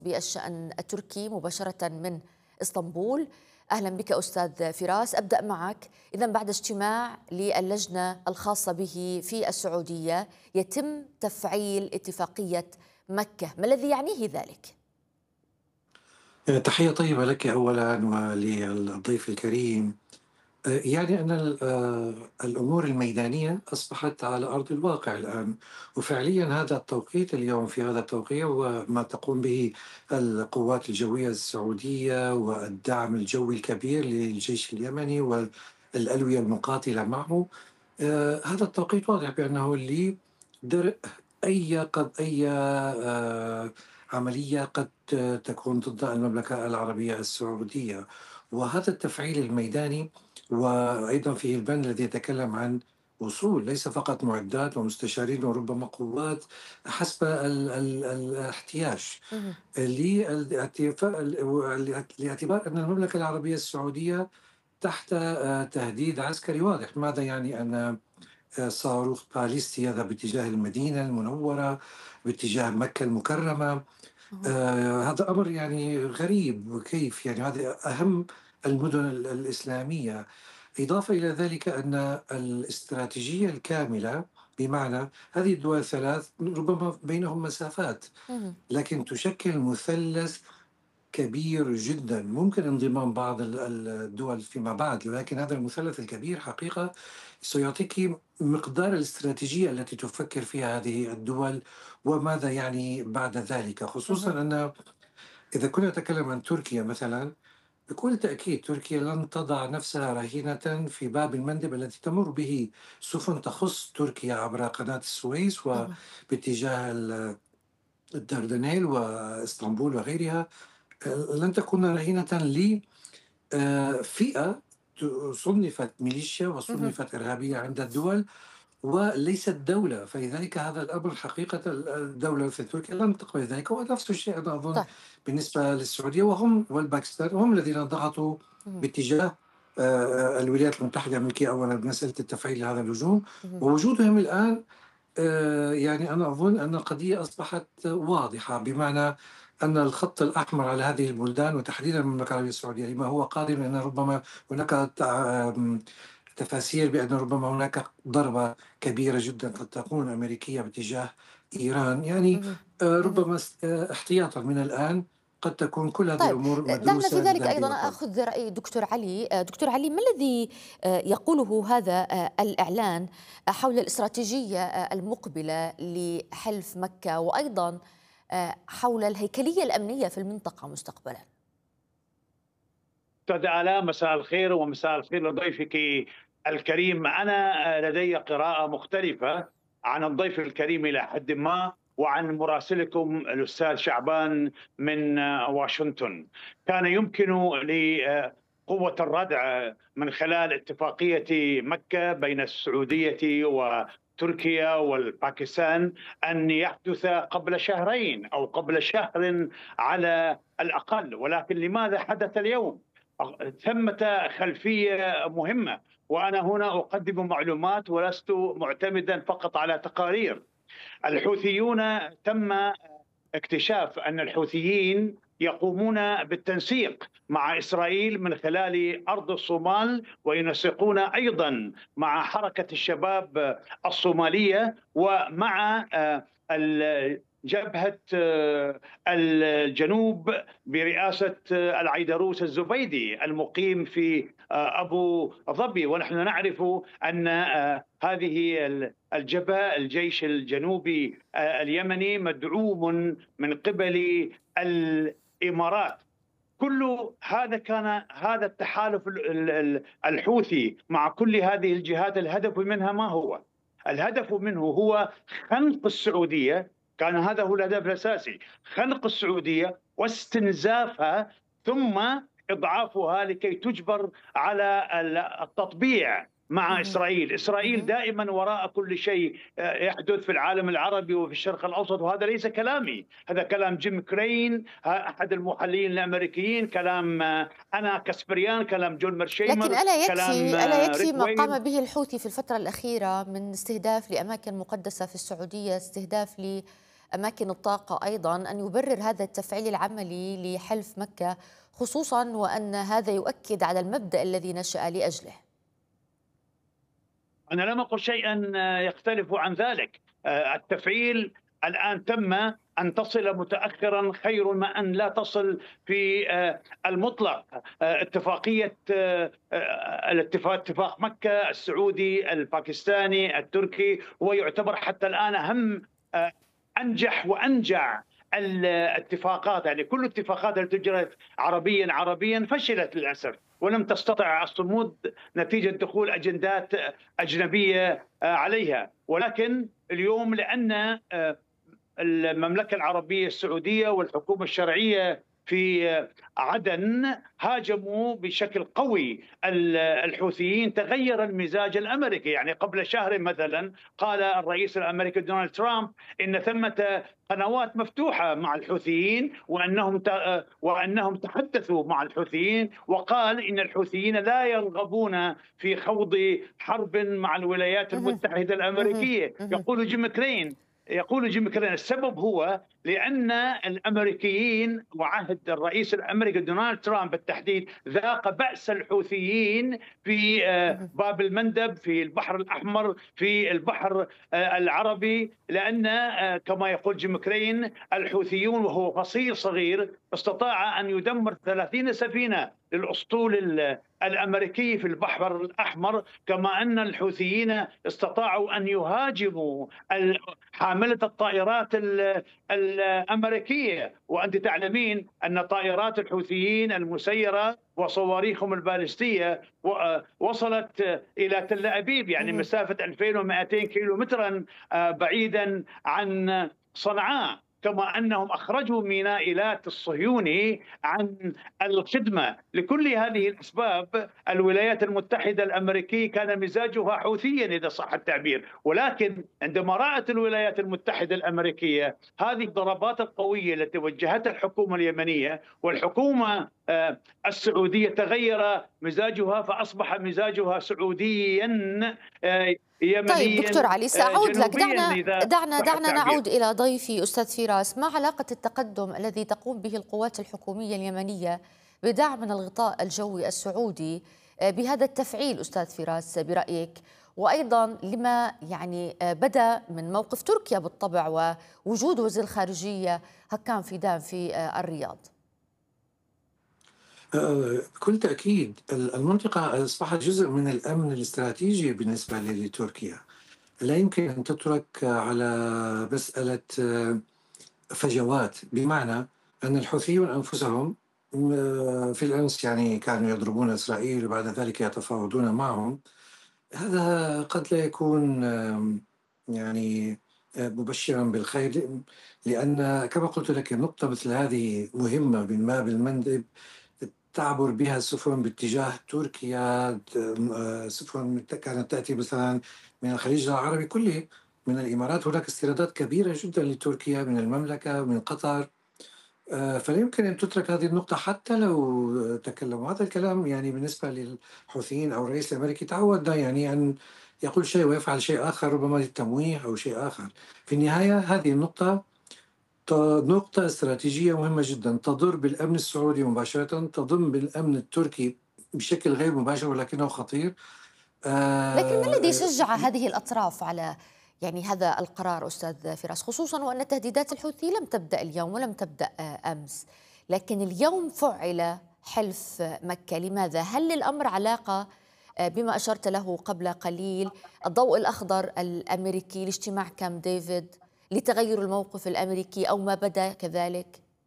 بالشأن التركي مباشرة من اسطنبول. أهلا بك أستاذ فراس. أبدأ معك. إذا بعد اجتماع للجنة الخاصة به في السعودية يتم تفعيل اتفاقية مكة، ما الذي يعنيه ذلك؟ تحية طيبة لك أولا وللضيف الكريم. يعني أن الأمور الميدانية أصبحت على أرض الواقع الآن، وفعليا هذا التوقيت اليوم في هذا التوقيع وما تقوم به القوات الجوية السعودية والدعم الجوي الكبير للجيش اليمني والألوية المقاتلة معه. هذا التوقيت واضح بأنه لدرء أي عملية قد تكون ضد المملكة العربية السعودية. وهذا التفعيل الميداني وأيضا فيه البند الذي يتكلم عن وصول ليس فقط معدات ومستشارين وربما قوات حسب الاحتياج، مهم. لاعتبار أن المملكة العربية السعودية تحت تهديد عسكري واضح. ماذا يعني أن صاروخ باليستي يذهب باتجاه المدينة المنورة، باتجاه مكة المكرمة؟ مهم. هذا أمر يعني غريب، وكيف يعني هذه أهم المدن الإسلامية. إضافة إلى ذلك أن الاستراتيجية الكاملة، بمعنى هذه الدول الثلاث ربما بينهم مسافات، مهم. لكن تشكل مثلث كبير جدا ممكن انضمام بعض الدول فيما بعد، ولكن هذا المثلث الكبير حقيقة سيعطيك مقدار الاستراتيجية التي تفكر فيها هذه الدول وماذا يعني بعد ذلك. خصوصا مهم. أن إذا كنا نتكلم عن تركيا مثلا، بكل تأكيد تركيا لن تضع نفسها رهينة في باب المندب الذي تمر به سفن تخص تركيا عبر قناة السويس مهم. وباتجاه الدردنيل واسطنبول وغيرها. لن تكون رهينة لفئة صنفت ميليشيا مهم. وصنفت إرهابية عند الدول وليست دولة. فلذلك هذا الأمر حقيقة الدولة في تركيا لن تقبل ذلك، ونفس الشيء أنا أظن طيب. بالنسبة للسعودية وهم والباكستان هم الذين ضغطوا مهم. باتجاه الولايات المتحدة الأمريكية أولا بمسألة التفعيل هذا الهجوم. مهم. ووجودهم الآن يعني أنا أظن أن القضية أصبحت واضحة، بمعنى أن الخط الأحمر على هذه البلدان وتحديدا المملكة العربية السعودية لما هو قادم، لأن ربما هناك تفاسير بأن ربما هناك ضربة كبيرة جدا قد تكون أمريكية باتجاه إيران، يعني مهم. مهم. ربما احتياطا من الآن قد تكون كل هذه طيب، الأمور دعنا في مدروسة ذلك لذهاب أيضا وطن. أخذ رأي دكتور علي. دكتور علي، ما الذي يقوله هذا الإعلان حول الاستراتيجية المقبلة لحلف مكة، وأيضا حول الهيكلية الأمنية في المنطقة مستقبلا؟ أستاذ آلاء، مساء الخير ومساء الخير لضيفك الكريم. أنا لدي قراءة مختلفة عن الضيف الكريم إلى حد ما، وعن مراسلكم الأستاذ شعبان من واشنطن. كان يمكن لقوة الردع من خلال اتفاقية مكة بين السعودية وتركيا والباكستان أن يحدث قبل شهرين أو قبل شهر على الأقل، ولكن لماذا حدث اليوم؟ ثمة خلفية مهمة، وأنا هنا أقدم معلومات ولست معتمدا فقط على تقارير. الحوثيون تم اكتشاف أن الحوثيين يقومون بالتنسيق مع إسرائيل من خلال أرض الصومال، وينسقون أيضا مع حركة الشباب الصومالية ومع جبهة الجنوب برئاسة العيدروس الزبيدي المقيم في أبو ظبي. ونحن نعرف أن هذه الجبهة، الجيش الجنوبي اليمني، مدعوم من قبل الإمارات. كل هذا كان هذا التحالف الحوثي مع كل هذه الجهات، الهدف منها ما هو؟ الهدف منه هو خنق السعودية. كان هذا هو الهدف الأساسي، خنق السعودية واستنزافها، ثم إضعافها لكي تجبر على التطبيع مع مهم. إسرائيل. إسرائيل مهم. دائما وراء كل شيء يحدث في العالم العربي وفي الشرق الأوسط، وهذا ليس كلامي، هذا كلام جيم كرين أحد المحللين الأمريكيين، كلام أنا كسبريان، كلام جون لكن ميرشيمر، ألا كلام يكفي ألا يكفي ريك ما قام ويل. به الحوثي في الفترة الأخيرة من استهداف لأماكن مقدسة في السعودية، استهداف أماكن الطاقة أيضا أن يبرر هذا التفعيل العملي لحلف مكة، خصوصا وأن هذا يؤكد على المبدأ الذي نشأ لأجله؟ أنا لم أقل شيئا يختلف عن ذلك. التفعيل الآن تم. أن تصل متأخرا خير ما أن لا تصل في المطلق. اتفاقية اتفاق مكة السعودي الباكستاني التركي هو يعتبر حتى الآن أهم أنجح وأنجع الاتفاقات. يعني كل الاتفاقات التي جرت عربيا فشلت للأسف، ولم تستطع الصمود نتيجة دخول أجندات أجنبية عليها. ولكن اليوم لأن المملكة العربية السعودية والحكومة الشرعية في عدن هاجموا بشكل قوي الحوثيين، تغير المزاج الأمريكي. يعني قبل شهر مثلا قال الرئيس الأمريكي دونالد ترامب إن ثمة قنوات مفتوحة مع الحوثيين، وأنهم تحدثوا مع الحوثيين، وقال إن الحوثيين لا يرغبون في خوض حرب مع الولايات المتحدة الأمريكية. يقول جيم كرين السبب هو لأن الأمريكيين وعهد الرئيس الأمريكي دونالد ترامب بالتحديد ذاق بأس الحوثيين في باب المندب، في البحر الأحمر، في البحر العربي. لأن كما يقول جيم كرين الحوثيون وهو فصيل صغير استطاع أن يدمر 30 سفينة للأسطول الأمريكي في البحر الأحمر، كما أن الحوثيين استطاعوا أن يهاجموا حاملة الطائرات الأمريكية. وأنت تعلمين أن طائرات الحوثيين المسيرة وصواريخهم البالستية وصلت إلى تل أبيب، يعني مسافة 2200 كيلو مترا بعيدا عن صنعاء. كما أنهم أخرجوا ميناء إيلات الصهيوني عن الخدمة. لكل هذه الأسباب الولايات المتحدة الأمريكية كان مزاجها حوثيا إذا صح التعبير. ولكن عندما رأت الولايات المتحدة الأمريكية هذه الضربات القوية التي وجهتها الحكومة اليمنية والحكومة السعودية تغير مزاجها، فأصبح مزاجها سعوديا يمنيا. طيب دكتور علي، سأعود لك. دعنا التعبير. نعود إلى ضيفي أستاذ فراس. ما علاقة التقدم الذي تقوم به القوات الحكومية اليمنية بدعم من الغطاء الجوي السعودي بهذا التفعيل أستاذ فراس برأيك؟ وأيضا لما يعني بدأ من موقف تركيا بالطبع ووجود وزير الخارجية هكان فيدان في الرياض؟ بكل تأكيد المنطقة أصبحت جزء من الأمن الاستراتيجي بالنسبة لتركيا. لا يمكن أن تترك على مسألة فجوات، بمعنى أن الحوثيون أنفسهم في الأمس يعني كانوا يضربون إسرائيل وبعد ذلك يتفاوضون معهم. هذا قد لا يكون يعني مبشرا بالخير، لأن كما قلت لك نقطة مثل هذه مهمة بالماء بالمندب تعبر بها السفن باتجاه تركيا. سفن كانت تأتي مثلا من الخليج العربي كله، من الإمارات. هناك استيرادات كبيرة جدا لتركيا من المملكة ومن قطر. فلا يمكن أن تترك هذه النقطة حتى لو تكلموا. هذا الكلام يعني بالنسبة للحوثيين أو الرئيس الأمريكي تعودنا يعني أن يقول شيء ويفعل شيء آخر، ربما للتمويه أو شيء آخر. في النهاية هذه النقطة نقطة استراتيجية مهمة جدا، تضر بالأمن السعودي مباشرة، تضم بالأمن التركي بشكل غير مباشر ولكنه خطير. لكن ما الذي شجع هذه الأطراف على يعني هذا القرار أستاذ فراس، خصوصا وأن تهديدات الحوثي لم تبدأ اليوم ولم تبدأ أمس، لكن اليوم فعل حلف مكة؟ لماذا؟ هل للأمر علاقة بما أشرت له قبل قليل، الضوء الأخضر الأمريكي لاجتماع كامب ديفيد، لتغير الموقف الأمريكي، أو ما بدا كذلك؟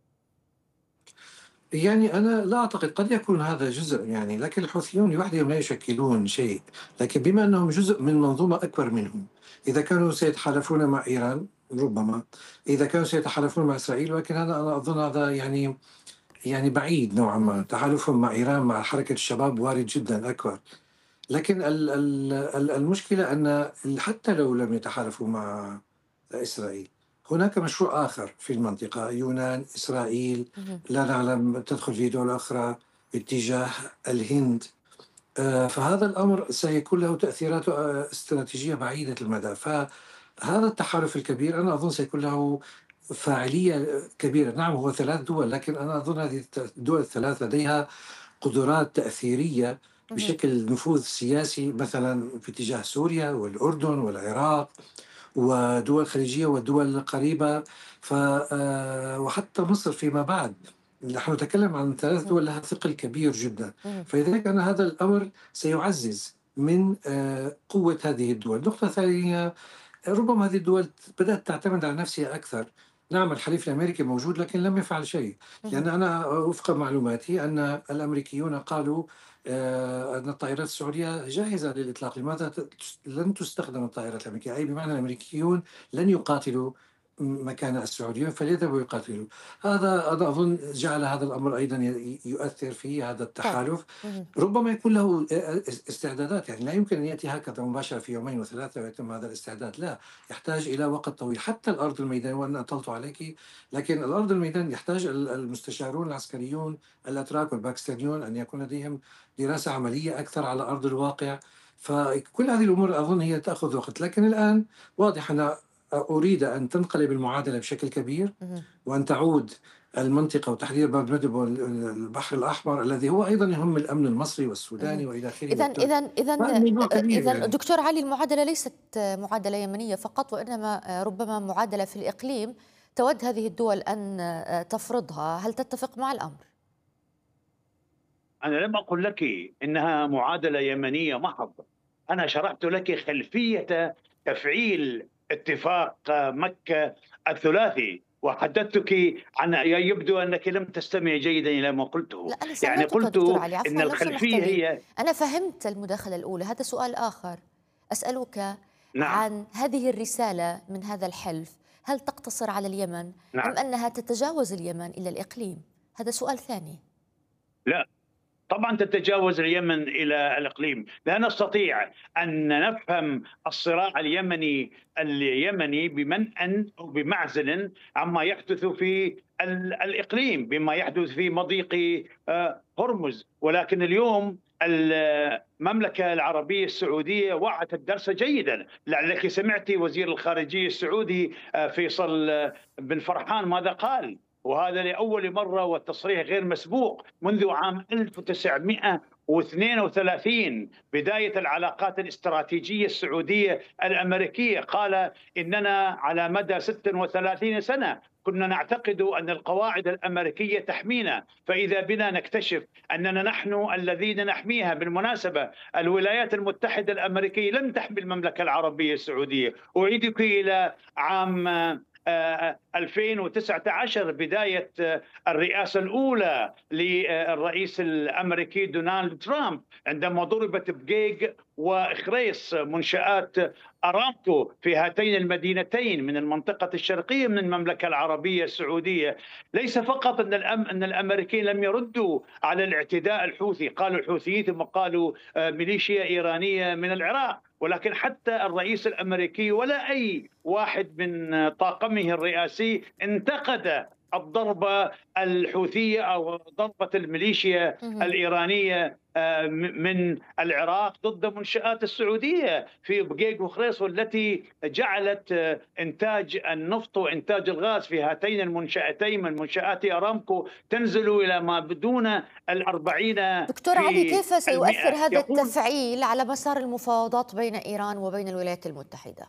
يعني أنا لا أعتقد، قد يكون هذا جزء يعني، لكن الحوثيون لوحدهم لا يشكلون شيء، لكن بما أنهم جزء من منظومة أكبر منهم. إذا كانوا سيتحالفون مع إيران ربما، إذا كانوا سيتحالفون مع إسرائيل، ولكن هذا أنا أظن هذا يعني بعيد نوعا ما. تحالفهم مع إيران مع حركة الشباب وارد جدا أكبر. لكن المشكلة أن حتى لو لم يتحالفوا مع إسرائيل، هناك مشروع آخر في المنطقة، يونان، إسرائيل، لا نعلم تدخل في دولة أخرى باتجاه الهند. فهذا الأمر سيكون له تأثيرات استراتيجية بعيدة المدى. فهذا التحالف الكبير أنا أظن سيكون له فاعلية كبيرة. نعم هو 3 دول، لكن أنا أظن هذه الدول ال3 لديها قدرات تأثيرية مهم. بشكل نفوذ سياسي، مثلًا في اتجاه سوريا والأردن والعراق ودول خليجية ودول قريبة، ف وحتى مصر فيما بعد. نحن نتكلم عن 3 مهم. دول لها ثقل كبير جدًا، مهم. فلذلك أن هذا الأمر سيعزز من قوة هذه الدول. نقطة ثانية، ربما هذه الدول بدأت تعتمد على نفسها أكثر. نعم الحليف الأمريكي موجود لكن لم يفعل شيء، مهم. لأن أنا وفق معلوماتي أن الأمريكيون قالوا أن الطائرات السعودية جاهزة للإطلاق. لماذا لن تستخدم الطائرات الأمريكية؟ أي بمعنى الأمريكيون لن يقاتلوا مكان السعوديون فليذهبوا يقاتلوا. هذا أنا أظن جعل هذا الأمر أيضا يؤثر في هذا طيب. التحالف. مهم. ربما يكون له استعدادات، يعني لا يمكن أن يأتي هكذا مباشرة في يومين و3 ويتم هذا الاستعداد، لا، يحتاج إلى وقت طويل. حتى الأرض الميدان، وأنا أطلت عليك، لكن الأرض الميدان يحتاج المستشارون العسكريون الأتراك والباكستانيون أن يكون لديهم دراسة عملية أكثر على أرض الواقع. فكل هذه الأمور أظن هي تأخذ وقت، لكن الآن واضح أن أريد أن تنقلب المعادلة بشكل كبير، مهم. وأن تعود المنطقة وتحديدا باب مندب والبحر الأحمر الذي هو أيضا يهم الأمن المصري والسوداني مهم. وإلى آخره إذا والتركي. إذا إذا فالموضوع كبير إذا يعني. دكتور علي، المعادلة ليست معادلة يمنية فقط، وإنما ربما معادلة في الإقليم تود هذه الدول أن تفرضها. هل تتفق مع الأمر؟ أنا لم أقل لك إنها معادلة يمنية محض، أنا شرحت لك خلفية تفعيل اتفاق مكة الثلاثي، وحدثتك عن، يبدو أنك لم تستمع جيدا إلى ما لا، قلته. أنا يعني سمعتك قلت دكتور علي، إن عفوا لو سمحت الخلفية لي. هي، أنا فهمت المداخلة الأولى، هذا سؤال آخر. أسألك نعم عن هذه الرسالة من هذا الحلف، هل تقتصر على اليمن أم نعم أنها تتجاوز اليمن إلى الإقليم؟ هذا سؤال ثاني. لا، طبعا تتجاوز اليمن إلى الإقليم. لا نستطيع أن نفهم الصراع اليمني بمنأى أو بمعزل عما يحدث في الإقليم، بما يحدث في مضيق هرمز. ولكن اليوم المملكة العربية السعودية وعت الدرس جيدا. لعلك سمعت وزير الخارجية السعودي فيصل بن فرحان ماذا قال، وهذا لأول مرة والتصريح غير مسبوق منذ عام 1932 بداية العلاقات الاستراتيجية السعودية الأمريكية. قال إننا على مدى 36 سنة كنا نعتقد أن القواعد الأمريكية تحمينا، فإذا بنا نكتشف أننا نحن الذين نحميها. بالمناسبة الولايات المتحدة الأمريكية لم تحمي المملكة العربية السعودية. أعيدك إلى عام 2019 بداية الرئاسة الأولى للرئيس الأمريكي دونالد ترامب، عندما ضربت بجيج وإخريس منشآت أرامكو في هاتين المدينتين من المنطقة الشرقية من المملكة العربية السعودية. ليس فقط أن الأمريكيين لم يردوا على الاعتداء الحوثي، قالوا الحوثيين ثم قالوا ميليشيا إيرانية من العراق، ولكن حتى الرئيس الأمريكي ولا أي واحد من طاقمه الرئاسي انتقد الضربة الحوثية أو ضربة الميليشيا الإيرانية من العراق ضد منشآت السعودية في بقيق وخريص، والتي جعلت إنتاج النفط وإنتاج الغاز في هاتين المنشأتين من منشآت أرامكو تنزل إلى ما بدون 40. دكتور علي، كيف سيؤثر هذا يقول التفعيل على مسار المفاوضات بين إيران وبين الولايات المتحدة؟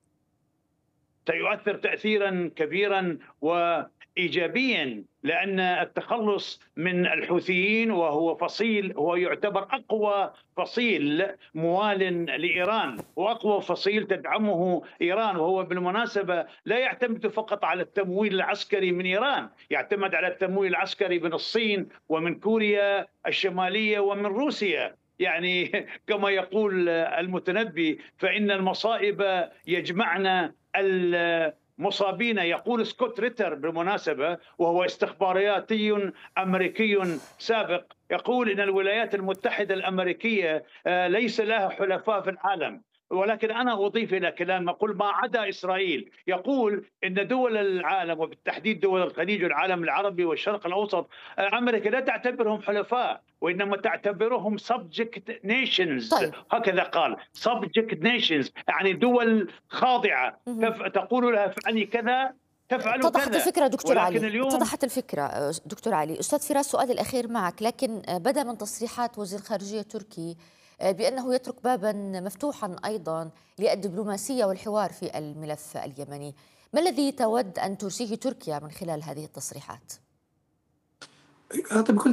سيؤثر تأثيرا كبيرا وإيجابيا، لأن التخلص من الحوثيين وهو فصيل، هو يعتبر أقوى فصيل موال لإيران وأقوى فصيل تدعمه إيران. وهو بالمناسبة لا يعتمد فقط على التمويل العسكري من إيران، يعتمد على التمويل العسكري من الصين ومن كوريا الشمالية ومن روسيا. يعني كما يقول المتنبي فإن المصائب يجمعنا المصابين. يقول سكوت ريتر بالمناسبة، وهو استخباراتي أمريكي سابق، يقول إن الولايات المتحدة الأمريكية ليس لها حلفاء في العالم. ولكن أنا أضيف إلى كلام، أقول ما عدا إسرائيل. يقول إن دول العالم وبالتحديد دول الخليج والعالم العربي والشرق الأوسط أمريكا لا تعتبرهم حلفاء، وإنما تعتبرهم subject nations. طيب. هكذا قال subject nations، يعني دول خاضعة، تقول لها افعلي كذا تفعل اتضحت كذا. الفكرة دكتور ولكن علي، اليوم اتضحت الفكرة دكتور علي. أستاذ فراس، سؤالي الأخير معك، لكن بدأ من تصريحات وزير الخارجية التركي بأنه يترك بابا مفتوحا أيضا للدبلوماسية والحوار في الملف اليمني. ما الذي تود أن ترسيه تركيا من خلال هذه التصريحات؟ هذا بكل